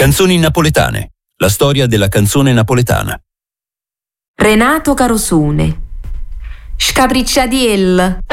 Canzoni napoletane. La storia della canzone napoletana. Renato Carosone. Scapricciadiel.